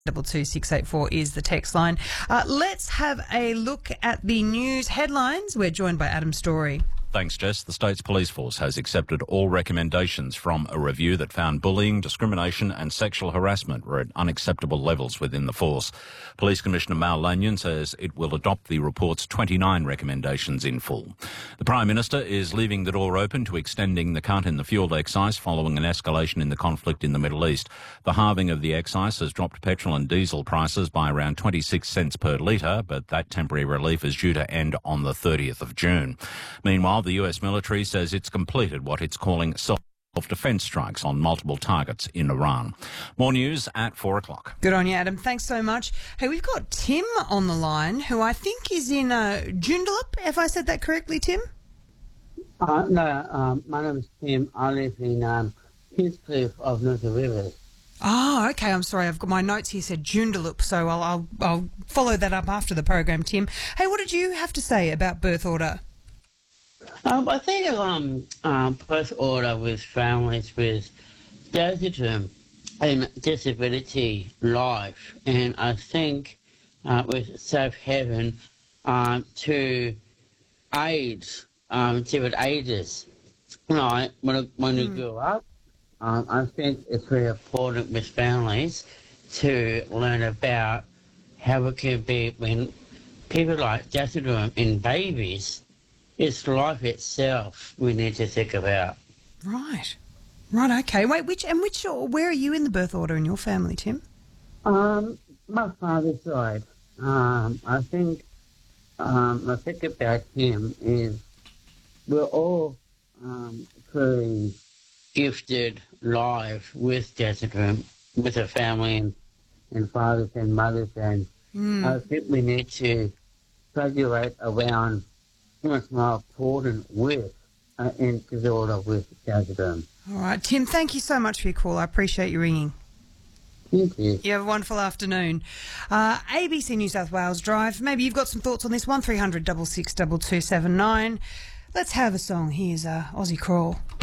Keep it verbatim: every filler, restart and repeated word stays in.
Double two six eight four is the text line. Uh, let's have a look at the news headlines. We're joined by Adam Story. Thanks, Jess. The state's police force has accepted all recommendations from a review that found bullying, discrimination and sexual harassment were at unacceptable levels within the force. Police Commissioner Mal Lanyon says it will adopt the report's twenty-nine recommendations in full. The Prime Minister is leaving the door open to extending the cut in the fuel excise following an escalation in the conflict in the Middle East. The halving of the excise has dropped petrol and diesel prices by around twenty-six cents per litre, but that temporary relief is due to end on the thirtieth of June. Meanwhile, the U S military says it's completed what it's calling self-defence strikes on multiple targets in Iran. More news at four o'clock. Good on you, Adam. Thanks so much. Hey, we've got Tim on the line, who I think is in uh, Joondalup, if I said that correctly, Tim? Uh, no, um, my name is Tim. I live in um, Heathcliff of North Rivers. Oh, okay. I'm sorry. I've got my notes here said Joondalup, so I'll, I'll, I'll follow that up after the program, Tim. Hey, what did you have to say about birth order? Um, I think um, um, birth order with families with autism and disability life, and I think uh, with Safe Haven um, to AIDS, um, different ages. You know, when, when you mm. grow up, um, I think it's very important with families to learn about how it can be when people like autism in babies. It's life itself we need to think about. Right. Right, okay. Wait, which and which where are you in the birth order in your family, Tim? Um, my father's side. Um, I think um I think about him is we're all um pretty gifted live with autism, with a family and, and fathers and mothers, and mm. I think we need to graduate around much more important with uh, in disorder with autism. All right, Tim, thank you so much for your call. I appreciate you ringing. Thank you. You have a wonderful afternoon. Uh, A B C New South Wales Drive. Maybe you've got some thoughts on this. one three hundred six six two two seven nine. Let's have a song. Here's uh, Aussie Crawl.